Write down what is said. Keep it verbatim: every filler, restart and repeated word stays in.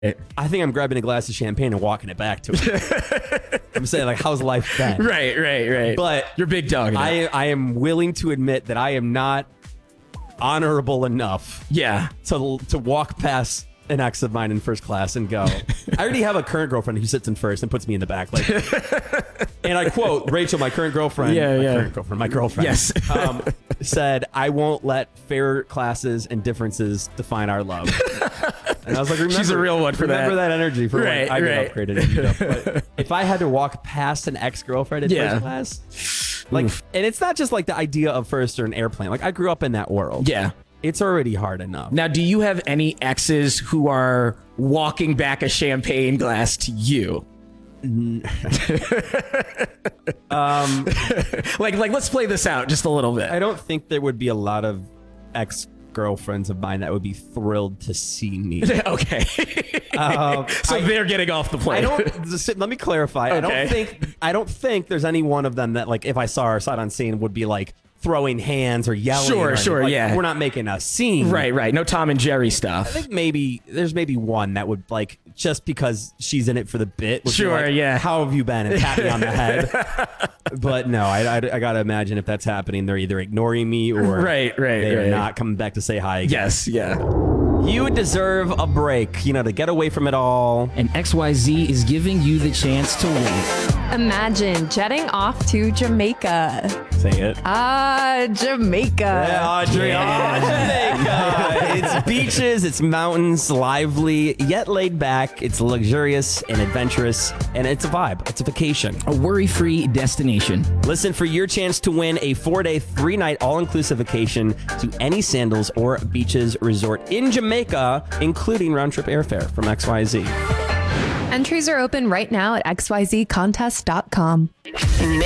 I think I'm grabbing a glass of champagne and walking it back to her. I'm saying, like, how's life been? Right, right, right. But you're big dog. I, I am willing to admit that I am not honorable enough yeah. to to walk past an ex of mine in first class and go, I already have a current girlfriend who sits in first and puts me in the back. Like, and I quote, Rachel, my current girlfriend, yeah, my yeah. current girlfriend, my girlfriend, yes. um, said, I won't let fair classes and differences define our love. And I was like, remember, she's a real one for remember that. that energy for right, when I right. get upgraded. And beat up. But if I had to walk past an ex-girlfriend in yeah. first class, like, Oof. And it's not just like the idea of first or an airplane. Like, I grew up in that world. Yeah. It's already hard enough. Now, do you have any exes who are walking back a champagne glass to you? um, like, like, let's play this out just a little bit. I don't think there would be a lot of ex-girlfriends of mine that would be thrilled to see me. Okay. um, so I, they're getting off the plane. I don't. Let me clarify. Okay. I don't think. I don't think there's any one of them that, like, if I saw her sight unseen, would be like throwing hands or yelling. Sure, or sure, like, yeah. We're not making a scene. Right, right. No Tom and Jerry stuff. I think maybe there's maybe one that would, like, just because she's in it for the bit. Sure, like, yeah. How have you been? And pat me on the head. But no, I, I, I gotta imagine if that's happening, they're either ignoring me or right, right, they're right. not coming back to say hi again. Yes, yeah. You deserve a break, you know, to get away from it all. And X Y Z is giving you the chance to win. Imagine jetting off to Jamaica. Say it. Ah, Jamaica. Yeah, Audrey. Yeah. Oh, Jamaica. It's beaches, it's mountains, lively, yet laid back. It's luxurious and adventurous, and it's a vibe. It's a vacation. A worry-free destination. Listen for your chance to win a four-day, three-night all-inclusive vacation to any Sandals or Beaches resort in Jamaica, including round-trip airfare from X Y Z. Entries are open right now at X Y Z contest dot com.